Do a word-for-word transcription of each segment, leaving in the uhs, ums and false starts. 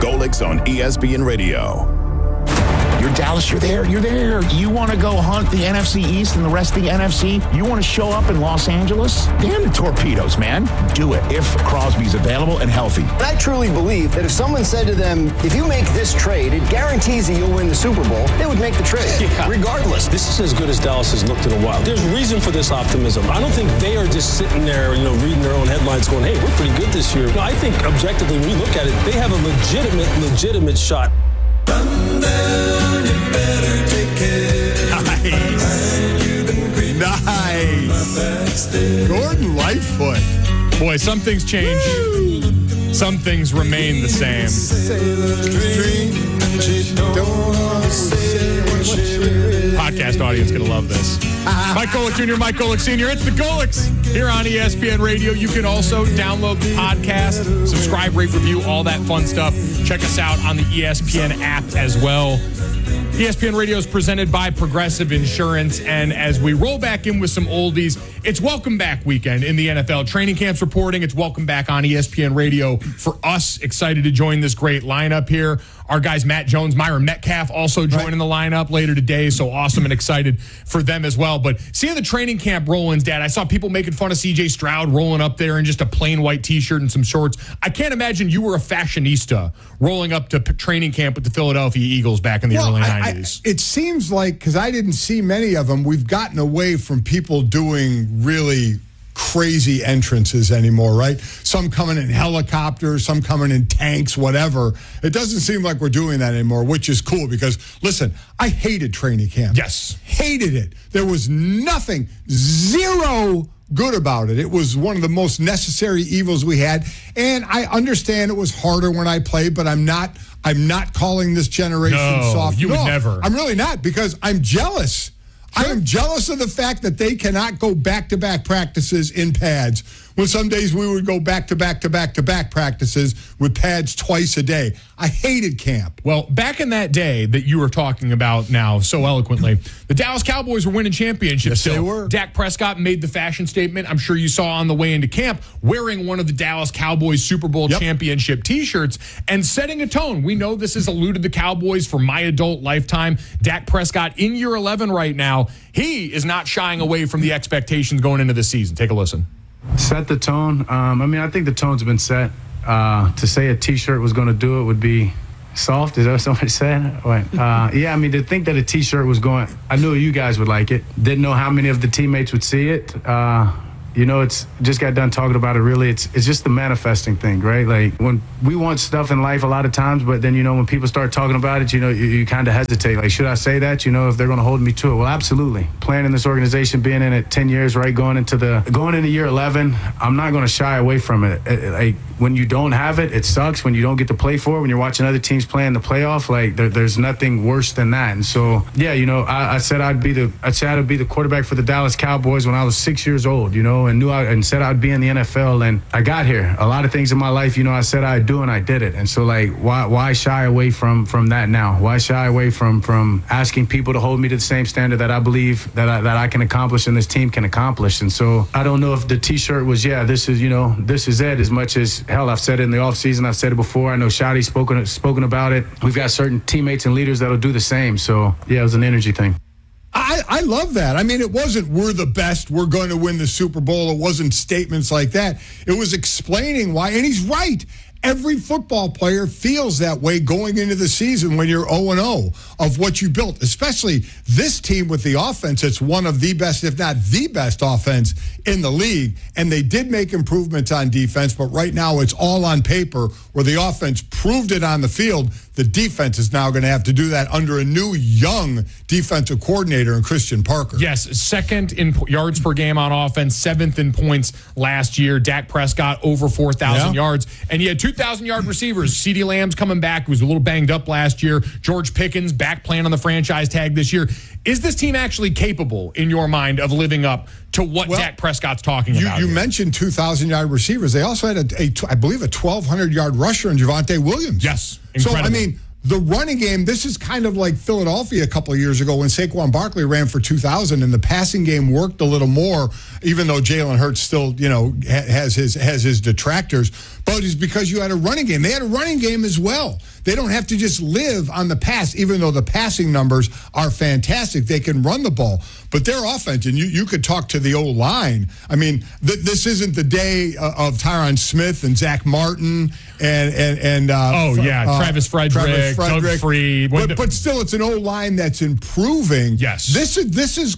Golics on E S P N Radio. You're Dallas, you're there, you're there. You want to go hunt the N F C East and the rest of the N F C? You want to show up in Los Angeles? Damn the Torpedoes, man. Do it if Crosby's available and healthy. I truly believe that if someone said to them, if you make this trade, it guarantees that you'll win the Super Bowl, they would make the trade, yeah. regardless. This is as good as Dallas has looked in a while. There's reason for this optimism. I don't think they are just sitting there, you know, reading their own headlines going, hey, we're pretty good this year. No, I think objectively, when you look at it, they have a legitimate, legitimate shot. Run down, you better take care. Nice. Nice. Gordon Lightfoot. Boy, some things change. Woo. Some things remain the same. Podcast audience going to love this. Mike Golic Junior, Mike Golic Senior It's the Golics here on E S P N Radio. You can also download the podcast, subscribe, rate, review, all that fun stuff. Check us out on the E S P N app as well. E S P N Radio is presented by Progressive Insurance, and as we roll back in with some oldies, it's Welcome Back weekend in the N F L. Training camp's reporting. It's Welcome Back on E S P N Radio for us. Excited to join this great lineup here. Our guys, Matt Jones, Myron Metcalf, also joining right. the lineup later today, so awesome and excited for them as well. But seeing the training camp roll-ins, Dad, I saw people making fun of C J Stroud rolling up there in just a plain white T-shirt and some shorts. I can't imagine you were a fashionista rolling up to p- training camp with the Philadelphia Eagles back in the well, early nineties. I, I, it seems like, because I didn't see many of them, we've gotten away from people doing really crazy entrances anymore, right? Some coming in helicopters, some coming in tanks, whatever. It doesn't seem like we're doing that anymore, which is cool because, listen, I hated training camp. Yes. Hated it. There was nothing, zero good about it. It was one of the most necessary evils we had. And I understand it was harder when I played, but I'm not I'm not calling this generation no, soft. You no, would never. I'm really not, because I'm jealous. Sure. I am jealous of the fact that they cannot go back-to-back practices in pads, when some days we would go back-to-back-to-back-to-back practices with pads twice a day. I hated camp. Well, back in that day that you were talking about now so eloquently, the Dallas Cowboys were winning championships. Yes, still. they were. Dak Prescott made the fashion statement, I'm sure you saw on the way into camp, wearing one of the Dallas Cowboys Super Bowl yep. championship T-shirts and setting a tone. We know this has eluded the Cowboys for my adult lifetime. Dak Prescott in year eleven right now. He is not shying away from the expectations going into the season. Take a listen. Set the tone. Um, I mean, I think the tone's been set. Uh, to say a T-shirt was going to do it would be soft. Is that what somebody said? Right. Uh, yeah, I mean, to think that a T-shirt was going, I knew you guys would like it. Didn't know how many of the teammates would see it. Uh, you know, it's just got done talking about it. Really, it's it's just the manifesting thing, right? Like, when we want stuff in life a lot of times, but then, you know, when people start talking about it, you know, you, you kind of hesitate. Like, should I say that? You know, if they're going to hold me to it? Well, absolutely. Playing in this organization, being in it ten years, right? Going into the going into year eleven, I'm not going to shy away from it. it. Like, when you don't have it, it sucks. When you don't get to play for it, when you're watching other teams play in the playoff, like there, there's nothing worse than that. And so, yeah, you know, I, I said I'd be the I said I'd be the quarterback for the Dallas Cowboys when I was six years old, you know, and knew I and said I'd be in the N F L. And I got here. A lot of things in my life, you know, I said I'd do, and I did it. And so, like, why why shy away from from that now? Why shy away from from asking people to hold me to the same standard that I believe that I, that I can accomplish and this team can accomplish? And so, I don't know if the T-shirt was, yeah, this is, you know, this is it. As much as, hell, I've said it in the offseason, I've said it before. I know Shotty's spoken spoken about it. We've got certain teammates and leaders that'll do the same. So, yeah, it was an energy thing. I, I love that. I mean, it wasn't we're the best, we're going to win the Super Bowl. It wasn't statements like that. It was explaining why, and he's right. Every football player feels that way going into the season when you're oh and oh of what you built, especially this team with the offense. It's one of the best, if not the best offense in the league. And they did make improvements on defense, but right now it's all on paper where the offense proved it on the field. The defense is now going to have to do that under a new young defensive coordinator in Christian Parker. Yes, second in yards per game on offense, seventh in points last year. Dak Prescott over four thousand yeah. yards. And you had two thousand-yard receivers. CeeDee Lamb's coming back, who was a little banged up last year. George Pickens back playing on the franchise tag this year. Is this team actually capable, in your mind, of living up to what well, Dak Prescott's talking you, about? You here? mentioned two thousand-yard receivers. They also had, a, a, I believe, a twelve hundred-yard rusher in Javonte Williams. Yes, incredible. So, I mean, the running game, this is kind of like Philadelphia a couple of years ago when Saquon Barkley ran for two thousand and the passing game worked a little more, even though Jalen Hurts still, you know, has his has his detractors. but it's because you had a running game. They had a running game as well. They don't have to just live on the pass, even though the passing numbers are fantastic. They can run the ball. But their offense, and you, you could talk to the old line. I mean, th- this isn't the day uh, of Tyron Smith and Zach Martin and and and uh, oh yeah, uh, Travis Frederick, Travis Frederick. Doug Freed. But, the- but still, it's an old line that's improving. Yes, this is this is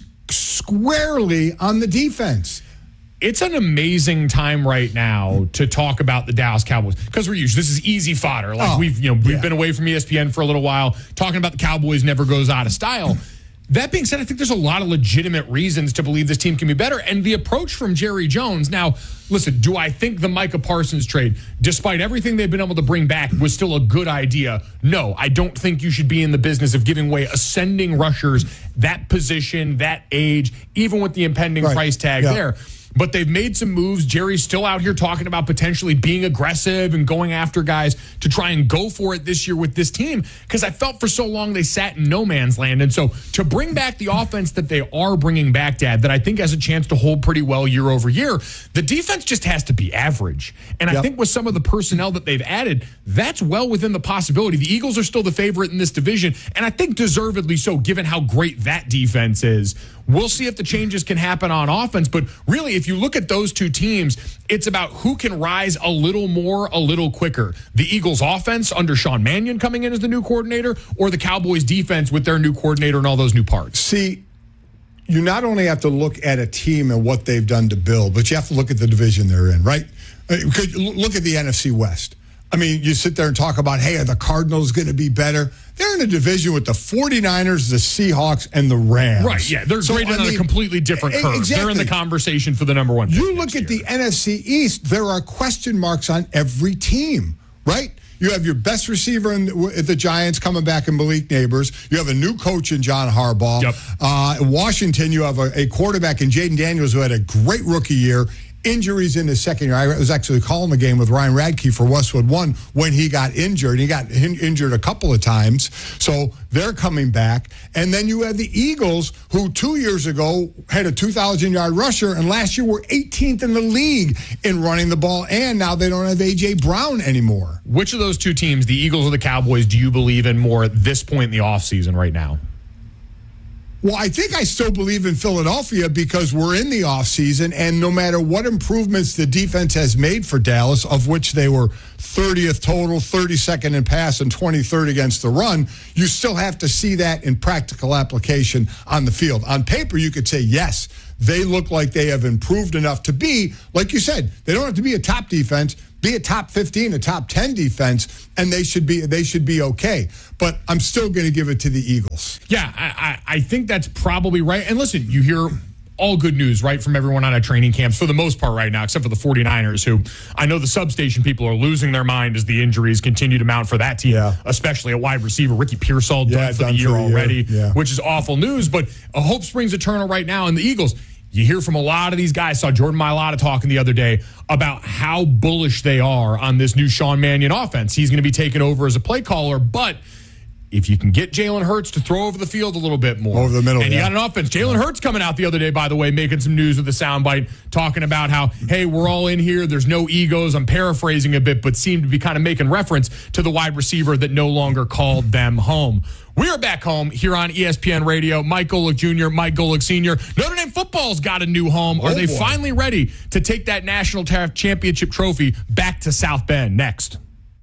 squarely on the defense. It's an amazing time right now to talk about the Dallas Cowboys because we're used. This is easy fodder. Like oh, we've, you know, we've yeah. been away from E S P N for a little while. Talking about the Cowboys never goes out of style. That being said, I think there's a lot of legitimate reasons to believe this team can be better. And the approach from Jerry Jones. Now, listen, do I think the Micah Parsons trade, despite everything they've been able to bring back, was still a good idea? No, I don't think you should be in the business of giving away ascending rushers, that position, that age, even with the impending right. price tag yeah. there. But they've made some moves. Jerry's still out here talking about potentially being aggressive and going after guys to try and go for it this year with this team. Because I felt for so long they sat in no man's land. And so to bring back the offense that they are bringing back, Dad, that I think has a chance to hold pretty well year over year, the defense just has to be average. And yep. I think with some of the personnel that they've added, that's well within the possibility. The Eagles are still the favorite in this division. And I think deservedly so, given how great that defense is. We'll see if the changes can happen on offense. But really, if you look at those two teams, it's about who can rise a little more, a little quicker. The Eagles offense under Sean Mannion coming in as the new coordinator, or the Cowboys defense with their new coordinator and all those new parts? See, you not only have to look at a team and what they've done to build, but you have to look at the division they're in, right? Look at the N F C West. I mean, you sit there and talk about, hey, are the Cardinals going to be better? They're in a division with the 49ers, the Seahawks, and the Rams. Right, yeah. They're so, graded I on mean, a completely different curve. Exactly. They're in the conversation for the number one pick. You look at year. the N F C East, there are question marks on every team, right? You have your best receiver in the, the Giants coming back in Malik Neighbors. You have a new coach in John Harbaugh. Yep. Uh, in Washington, you have a, a quarterback in Jaden Daniels who had a great rookie year. Injuries in his second year. I was actually calling the game with Ryan Radke for Westwood One when he got injured. He got in, injured a couple of times. So they're coming back. And then you have the Eagles, who two years ago had a two thousand yard rusher, and last year were eighteenth in the league in running the ball, and now they don't have A J. Brown anymore. Which of those two teams, the Eagles or the Cowboys, do you believe in more at this point in the offseason right now? Well, I think I still believe in Philadelphia because we're in the offseason, and no matter what improvements the defense has made for Dallas, of which they were thirtieth total, thirty-second in pass, and twenty-third against the run, you still have to see that in practical application on the field. On paper, you could say, yes, they look like they have improved enough to be, like you said, they don't have to be a top defense, be a top fifteen, a top ten defense, and they should be they should be okay. But I'm still going to give it to the Eagles. Yeah, I, I, I think that's probably right. And listen, you hear all good news, right, from everyone out of training camps for the most part right now, except for the 49ers, who I know the substation people are losing their mind as the injuries continue to mount for that team, yeah. especially at wide receiver. Ricky Pearsall done yeah, for done the year for the already, year. Yeah. which is awful news. But a hope springs eternal right now in the Eagles. You hear from a lot of these guys. Saw Jordan Mailata talking the other day about how bullish they are on this new Sean Mannion offense. He's going to be taken over as a play caller, but if you can get Jalen Hurts to throw over the field a little bit more. Over the middle, And yeah. you got an offense. Jalen Hurts coming out the other day, by the way, making some news with the soundbite, talking about how, hey, we're all in here. There's no egos. I'm paraphrasing a bit, but seemed to be kind of making reference to the wide receiver that no longer called them home. We are back home here on E S P N Radio. Mike Golick Junior, Mike Golick Senior Notre Dame football's got a new home. Are oh, they boy. finally finally ready to take that national championship trophy back to South Bend? Next.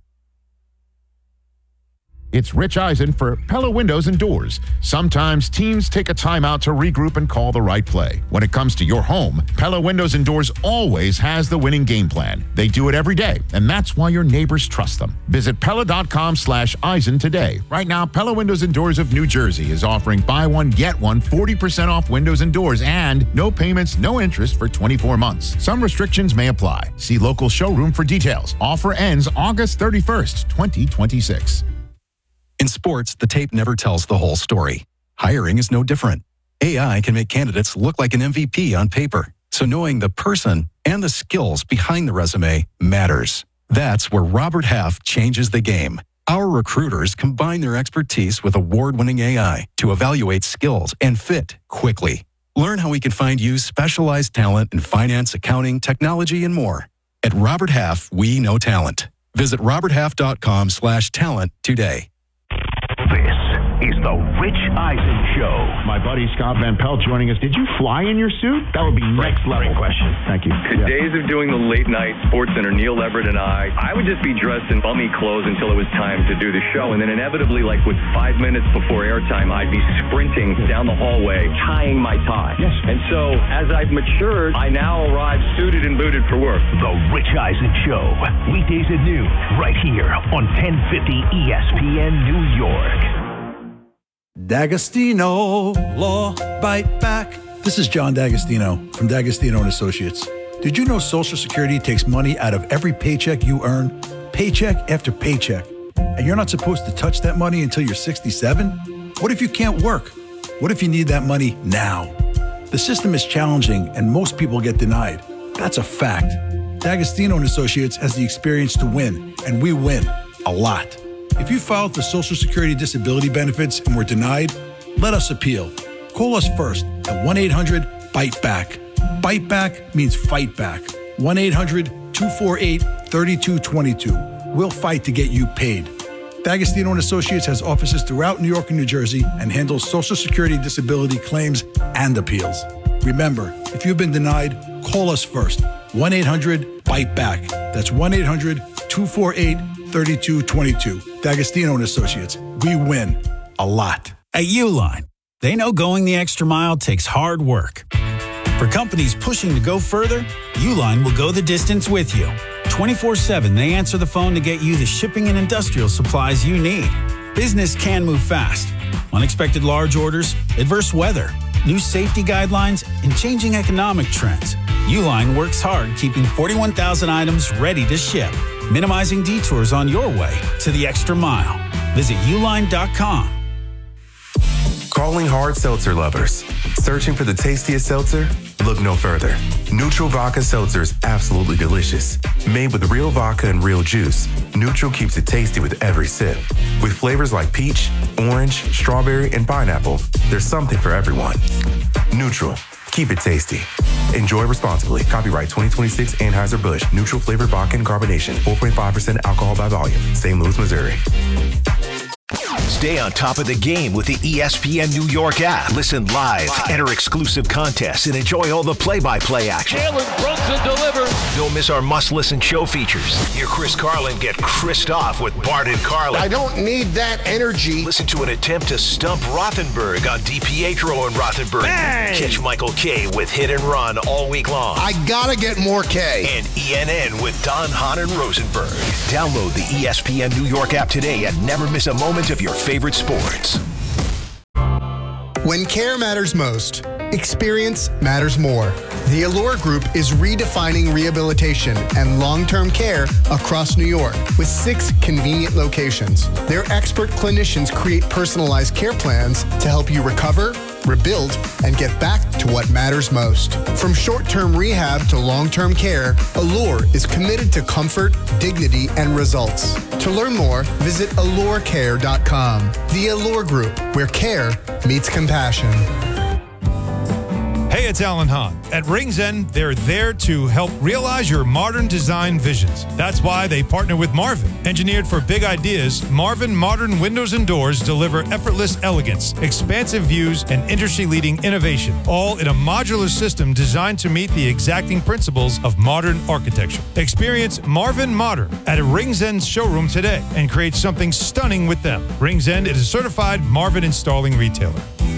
It's Rich Eisen for Pella Windows and Doors. Sometimes teams take a timeout to regroup and call the right play. When it comes to your home, Pella Windows and Doors always has the winning game plan. They do it every day, and that's why your neighbors trust them. Visit Pella.com slash Eisen today. Right now, Pella Windows and Doors of New Jersey is offering buy one, get one, forty percent off windows and doors, and no payments, no interest for twenty-four months. Some restrictions may apply. See local showroom for details. Offer ends August thirty-first, twenty twenty-six. In sports, the tape never tells the whole story. Hiring is no different. A I can make candidates look like an M V P on paper, so knowing the person and the skills behind the resume matters. That's where Robert Half changes the game. Our recruiters combine their expertise with award-winning A I to evaluate skills and fit quickly. Learn how we can find you specialized talent in finance, accounting, technology, and more. At Robert Half, we know talent. Visit roberthalf.com slash talent today. This is the Rich Eisen Show. My buddy Scott Van Pelt joining us. Did you fly in your suit? That would be next level. Great question. Thank you. The Yeah. days of doing the late night Sports Center, Neil Everett and I, I would just be dressed in bummy clothes until it was time to do the show. And then inevitably, like with five minutes before airtime, I'd be sprinting down the hallway, tying my tie. Yes. And so as I've matured, I now arrive suited and booted for work. The Rich Eisen Show. Weekdays at noon, right here on ten fifty E S P N New York. D'Agostino Law Bite Back. This is John D'Agostino from D'Agostino and Associates. Did you know Social Security takes money out of every paycheck you earn, paycheck after paycheck, and you're not supposed to touch that money until you're sixty-seven? What if you can't work? What if you need that money now? The system is challenging and most people get denied. That's a fact. D'Agostino and Associates has the experience to win, and we win a lot. If you filed for Social Security disability benefits and were denied, let us appeal. Call us first at one eight hundred bite back. Bite back means fight back. one eight hundred two four eight three two two two. We'll fight to get you paid. D'Agostino and Associates has offices throughout New York and New Jersey and handles Social Security disability claims and appeals. Remember, if you've been denied, call us first. one eight hundred bite back. That's one eight hundred two four eight three two two two. D'Agostino and Associates. We win a lot. At Uline, they know going the extra mile takes hard work. For companies pushing to go further, Uline will go the distance with you. twenty-four seven, they answer the phone to get you the shipping and industrial supplies you need. Business can move fast. Unexpected large orders, adverse weather, new safety guidelines, and changing economic trends. Uline works hard keeping forty-one thousand items ready to ship, minimizing detours on your way to the extra mile. Visit uline dot com. Calling hard seltzer lovers. Searching for the tastiest seltzer? Look no further. Neutral Vodka Seltzer is absolutely delicious. Made with real vodka and real juice, Neutral keeps it tasty with every sip. With flavors like peach, orange, strawberry, and pineapple, there's something for everyone. Neutral. Keep it tasty. Enjoy responsibly. Copyright twenty twenty-six Anheuser-Busch. Neutral flavored vodka and carbonation. four point five percent alcohol by volume. Saint Louis, Missouri. Stay on top of the game with the E S P N New York app. Listen live, enter exclusive contests, and enjoy all the play-by-play action. Jalen Brunson delivers. Don't miss our must-listen show features. Hear Chris Carlin get Chris'd off with Bart and Carlin. I don't need that energy. Listen to an attempt to stump Rothenberg on DiPietro and Rothenberg. Bang! Catch Michael K with Hit and Run all week long. I gotta get more K. And E N N with Don Hahn and Rosenberg. Download the E S P N New York app today and never miss a moment of your favorite sports. When care matters most, experience matters more. The Allure Group is redefining rehabilitation and long-term care across New York with six convenient locations. Their expert clinicians create personalized care plans to help you recover, rebuild, and get back to what matters most. From short-term rehab to long-term care, Allure is committed to comfort, dignity, and results. To learn more, visit allure care dot com. The Allure Group, where care meets compassion. Hey, it's Alan Hahn. At Rings End, they're there to help realize your modern design visions. That's why they partner with Marvin. Engineered for big ideas, Marvin Modern Windows and Doors deliver effortless elegance, expansive views, and industry-leading innovation, all in a modular system designed to meet the exacting principles of modern architecture. Experience Marvin Modern at a Rings End showroom today and create something stunning with them. Rings End is a certified Marvin installing retailer.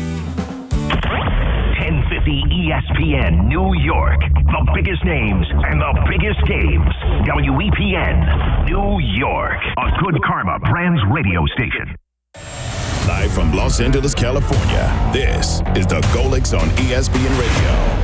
ten fifty E S P N New York. The biggest names and the biggest games. W E P N New York. A Good Karma Brands radio station. Live from Los Angeles, California, this is the Golix on E S P N Radio.